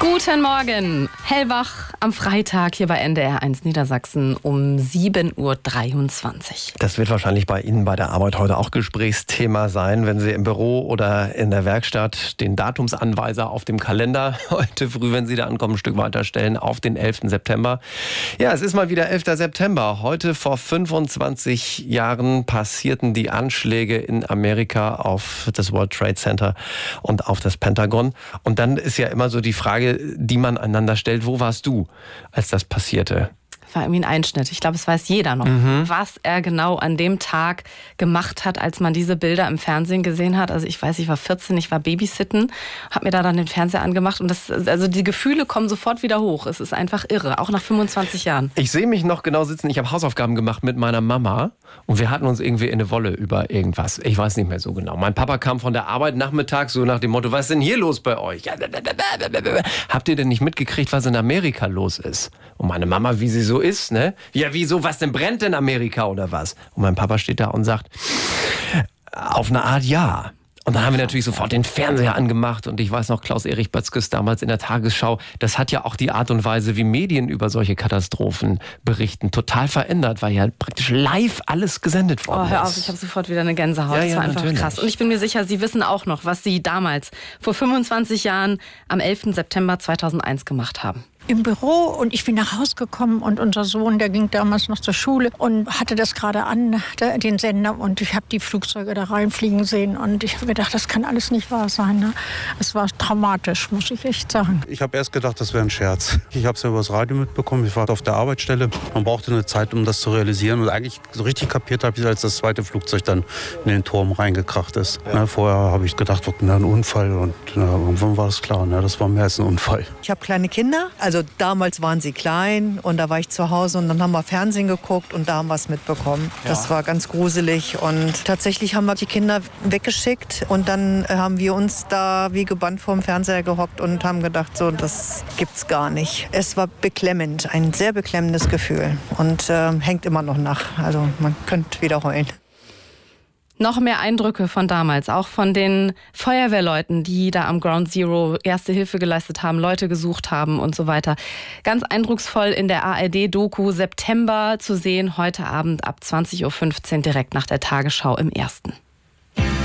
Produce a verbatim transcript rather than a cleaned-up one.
Guten Morgen, hellwach am Freitag hier bei N D R eins Niedersachsen um sieben Uhr dreiundzwanzig. Das wird wahrscheinlich bei Ihnen bei der Arbeit heute auch Gesprächsthema sein, wenn Sie im Büro oder in der Werkstatt den Datumsanweiser auf dem Kalender heute früh, wenn Sie da ankommen, ein Stück weiter stellen auf den elften September. Ja, es ist mal wieder elfter September. Heute vor fünfundzwanzig Jahren passierten die Anschläge in Amerika auf das World Trade Center und auf das Pentagon. Und dann ist ja immer so die Frage, die man einander stellt, wo warst du, als das passierte? War irgendwie ein Einschnitt. Ich glaube, es weiß jeder noch, mhm. was er genau an dem Tag gemacht hat, als man diese Bilder im Fernsehen gesehen hat. Also ich weiß, ich war vierzehn, ich war Babysitten, habe mir da dann den Fernseher angemacht und das, also die Gefühle kommen sofort wieder hoch. Es ist einfach irre, auch nach fünfundzwanzig Jahren. Ich sehe mich noch genau sitzen, ich habe Hausaufgaben gemacht mit meiner Mama und wir hatten uns irgendwie in eine Wolle über irgendwas. Ich weiß nicht mehr so genau. Mein Papa kam von der Arbeit nachmittags so nach dem Motto, was ist denn hier los bei euch? Habt ihr denn nicht mitgekriegt, was in Amerika los ist? Und meine Mama, wie sie so ist, ne? Ja, wieso, was denn brennt in Amerika oder was? Und mein Papa steht da und sagt, auf eine Art ja. Und dann haben wir natürlich sofort den Fernseher angemacht und ich weiß noch, Klaus-Erich Bötzkes damals in der Tagesschau, das hat ja auch die Art und Weise, wie Medien über solche Katastrophen berichten, total verändert, weil ja praktisch live alles gesendet worden ist. Oh, hör auf, ich habe sofort wieder eine Gänsehaut. Ja, das ja, war einfach natürlich. krass. Und ich bin mir sicher, Sie wissen auch noch, was Sie damals vor fünfundzwanzig Jahren am elften September zweitausendeins gemacht haben. Im Büro und ich bin nach Hause gekommen und unser Sohn, der ging damals noch zur Schule und hatte das gerade an, der, den Sender, und ich habe die Flugzeuge da reinfliegen sehen und ich habe gedacht, das kann alles nicht wahr sein. Ne? Es war dramatisch, muss ich echt sagen. Ich habe erst gedacht, das wäre ein Scherz. Ich habe es ja über das Radio mitbekommen, ich war auf der Arbeitsstelle. Man brauchte eine Zeit, um das zu realisieren, und eigentlich so richtig kapiert habe ich, als das zweite Flugzeug dann in den Turm reingekracht ist. Ja. Ne, vorher habe ich gedacht, wird ein Unfall, und na, irgendwann war es klar, ne, das war mehr als ein Unfall. Ich habe kleine Kinder, also damals waren sie klein und da war ich zu Hause und dann haben wir Fernsehen geguckt und da haben wir es mitbekommen. Ja. Das war ganz gruselig und tatsächlich haben wir die Kinder weggeschickt und dann haben wir uns da wie gebannt vorm Fernseher gehockt und haben gedacht, so, das gibt's gar nicht. Es war beklemmend, ein sehr beklemmendes Gefühl und äh, hängt immer noch nach. Also man könnte wieder heulen. Noch mehr Eindrücke von damals, auch von den Feuerwehrleuten, die da am Ground Zero erste Hilfe geleistet haben, Leute gesucht haben und so weiter. Ganz eindrucksvoll in der A R D-Doku September zu sehen, heute Abend ab zwanzig Uhr fünfzehn direkt nach der Tagesschau im Ersten.